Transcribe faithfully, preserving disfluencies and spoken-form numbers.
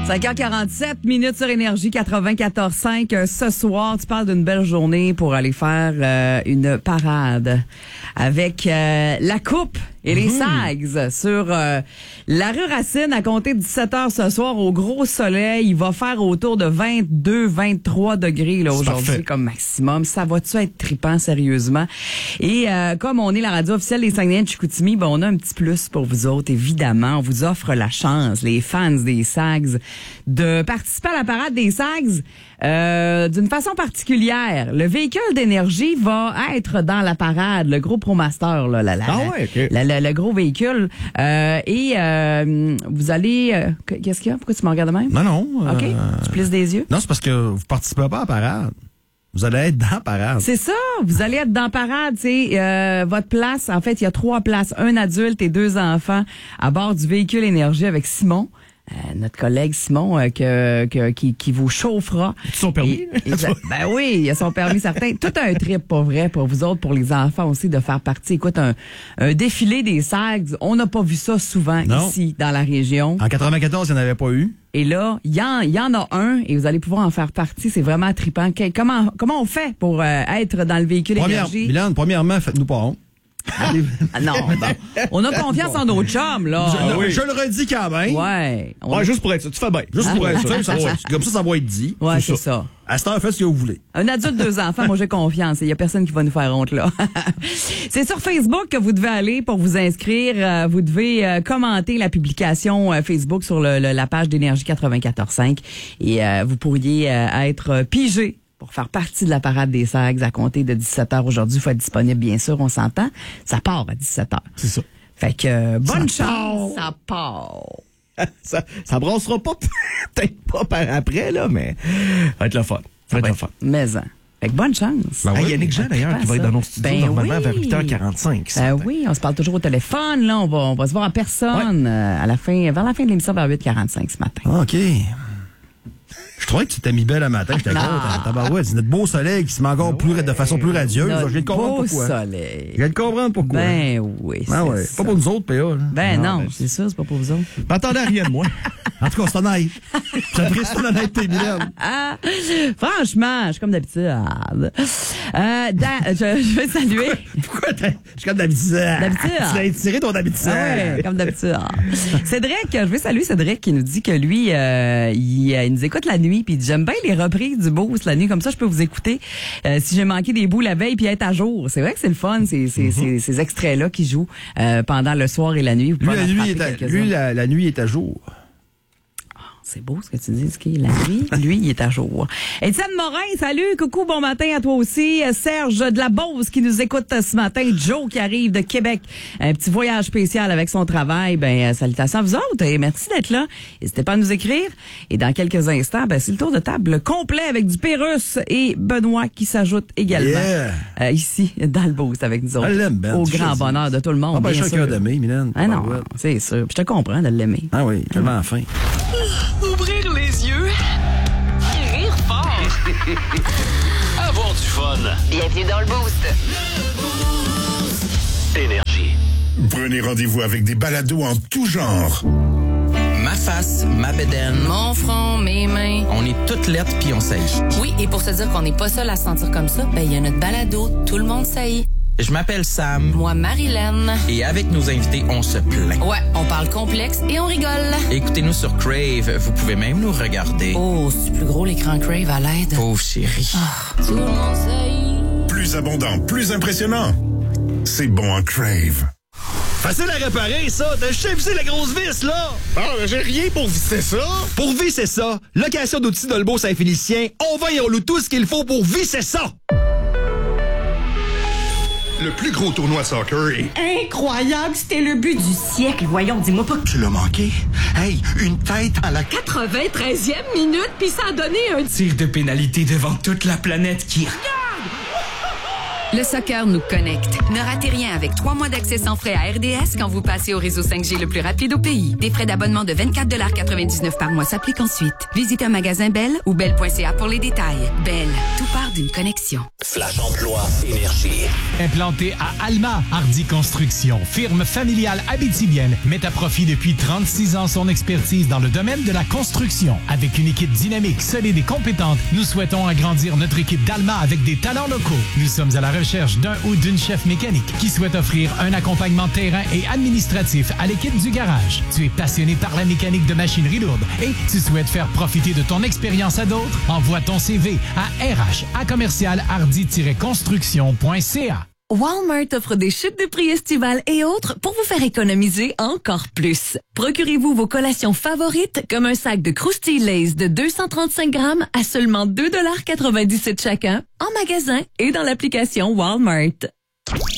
cinq heures quarante-sept minutes sur Énergie quatre-vingt-quatorze cinq. Ce soir, tu parles d'une belle journée pour aller faire euh, une parade avec euh, la coupe et les mmh. Sags sur euh, la rue Racine à compter de dix-sept heures ce soir au gros soleil. Il va faire autour de vingt-deux vingt-trois degrés là, aujourd'hui comme maximum. Ça va-tu être trippant sérieusement? Et euh, comme on est la radio officielle des Saguenay de Chicoutimi, ben, on a un petit plus pour vous autres, évidemment. On vous offre la chance, les fans des Sags, de participer à la parade des Sags euh, d'une façon particulière. Le véhicule d'énergie va être dans la parade, le gros ProMaster, là, la, la, ah ouais, okay. la, la, le gros véhicule. Euh, et euh, vous allez... Euh, qu'est-ce qu'il y a? Pourquoi tu me regardes de même? Non, non. OK. Euh... Tu plisses des yeux? Non, c'est parce que vous participez pas à la parade. Vous allez être dans la parade. C'est ça. Vous allez être dans la parade. C'est euh, votre place. En fait, il y a trois places. Un adulte et deux enfants à bord du véhicule énergie avec Simon. Euh, notre collègue Simon euh, que, que, qui, qui vous chauffera. Son permis? Et, et, ben oui, il a son permis certain. Tout un trip, pas vrai, pour vous autres, pour les enfants aussi, de faire partie. Écoute, un, un défilé des Sags, on n'a pas vu ça souvent non. ici, dans la région. En quatre-vingt-quatorze, il n'y en avait pas eu. Et là, il y en, y en a un et vous allez pouvoir en faire partie. C'est vraiment trippant. Que, comment, comment on fait pour euh, être dans le véhicule Première, énergie? Milan, premièrement, faites-nous pas honte. Ah, ah non, non, on a confiance en nos chums, là. Je, ah, oui. je le redis quand même. Ouais. On... Ouais, juste pour être ça. Tu fais bien. Juste ah, pour être ça. ça ouais. Comme ça, ça va être dit. Ouais, c'est ça. ça. À cette heure, faites ce que vous voulez. Un adulte, deux enfants, moi j'ai confiance. Il n'y a personne qui va nous faire honte, là. C'est sur Facebook que vous devez aller pour vous inscrire. Vous devez euh, commenter la publication euh, Facebook sur le, le, la page d'Énergie quatre-vingt-quatorze cinq. Et euh, vous pourriez euh, être pigé pour faire partie de la parade des Sags à compter de dix-sept heures aujourd'hui. Il faut être disponible, bien sûr, on s'entend. Ça part à dix-sept heures. C'est ça. Fait que euh, bonne ça chance, part. ça part. ça, ça brassera pas, peut-être pas par après, là, mais ça va être le fun. Ça va être le fun. Mais hein. Fait que bonne chance. Ben oui. ah, Yannick Jean, d'ailleurs, qui va être dans nos studios ben normalement oui. vers huit heures quarante-cinq. Ben oui, on se parle toujours au téléphone, là. On va, on va se voir en personne ouais. euh, à la fin, vers la fin de l'émission vers huit heures quarante-cinq ce matin. OK. Je trouvais que tu t'es mis belle le matin. J'étais content. Tabarouette, c'est notre beau soleil qui se met encore plus, de façon plus radieuse. Je viens de comprendre beau pourquoi. Soleil. Je viens de comprendre pourquoi. Ben oui. Ben ouais. Ça. Pas pour nous autres, P A. Là. Ben non, non ben, c'est ça, c'est pas pour vous autres. M'attendais à rien de moi. En tout cas, c'est honnête. J'apprécie ton honnêteté, Mylène. Ah, franchement, je suis comme d'habitude. Euh, je, je vais saluer. Pourquoi t'es, je suis comme d'habitude? D'habitude. Tu l'as tiré ton habitude. Ah ouais, comme d'habitude. Cédric, je vais saluer Cédric qui nous dit que lui, euh, il, il nous écoute la nuit puis il dit j'aime bien les reprises du Boost la nuit, comme ça je peux vous écouter euh, si j'ai manqué des bouts la veille puis être à jour. C'est vrai que c'est le fun, c'est, c'est, mm-hmm. c'est, ces extraits-là qui jouent euh, pendant le soir et la nuit. Vous lui, la nuit est à, lui la, la nuit est à jour. C'est beau ce que tu dis, Ski. La nuit, lui, il est à jour. Étienne Morin, salut, coucou, bon matin à toi aussi. Serge de la Beauce qui nous écoute ce matin. Joe qui arrive de Québec. Un petit voyage spécial avec son travail. Ben, salutations à vous autres et merci d'être là. N'hésitez pas à nous écrire. Et dans quelques instants, ben, c'est le tour de table complet avec du Pérus et Benoît qui s'ajoute également yeah. euh, ici dans le Beauce avec nous autres. Ben, au grand bonheur de tout le monde. Ah, ben, bien chacun d'aimer, Mylène. Ah non, c'est sûr. Je te comprends de l'aimer. Ah oui, tellement fin. Ouvrir les yeux et rire fort. Avoir du fun. Bienvenue dans le Boost. Énergie. Prenez rendez-vous avec des balados en tout genre. Ma face, ma bédaine, mon front, mes mains. On est toutes lettres puis on saillit. Oui, et pour se dire qu'on n'est pas seul à se sentir comme ça, ben il y a notre balado, tout le monde saillit. Je m'appelle Sam. Moi, Marilyn. Et avec nos invités, on se plaint. Ouais, on parle complexe et on rigole. Écoutez-nous sur Crave. Vous pouvez même nous regarder. Oh, c'est plus gros l'écran Crave à l'aide. Pauvre chérie. Oh, tout le monde sait. Plus abondant, plus impressionnant. C'est bon en Crave. Facile à réparer, ça. T'as juste à visser la grosse vis, là. Ah, j'ai rien pour visser ça. Pour visser ça, location d'outils Dolbeau Saint-Félicien, on va et on loue tout ce qu'il faut pour visser ça. Le plus gros tournoi soccer est... Incroyable, c'était le but du siècle. Voyons, dis-moi pas que tu l'as manqué. Hey, une tête à la quatre-vingt-treizième minute, puis ça a donné un tir de pénalité devant toute la planète qui regarde. Le soccer nous connecte. Ne ratez rien avec trois mois d'accès sans frais à R D S quand vous passez au réseau cinq G le plus rapide au pays. Des frais d'abonnement de vingt-quatre dollars quatre-vingt-dix-neuf par mois s'appliquent ensuite. Visitez un magasin Bell ou bell point c a pour les détails. Bell, tout part d'une connexion. Flash Emploi Énergie. Implanté à Alma, Hardy Construction, firme familiale abitibienne, met à profit depuis trente-six ans son expertise dans le domaine de la construction. Avec une équipe dynamique, solide et compétente, nous souhaitons agrandir notre équipe d'Alma avec des talents locaux. Nous sommes à la recherche d'un ou d'une chef mécanique qui souhaite offrir un accompagnement terrain et administratif à l'équipe du garage. Tu es passionné par la mécanique de machinerie lourde et tu souhaites faire profiter de ton expérience à d'autres? Envoie ton C V à R H à commercial hardy tiret construction point c a. Walmart offre des chutes de prix estivales et autres pour vous faire économiser encore plus. Procurez-vous vos collations favorites comme un sac de Krusty Lays de deux cent trente-cinq grammes à seulement deux dollars quatre-vingt-dix-sept chacun en magasin et dans l'application Walmart.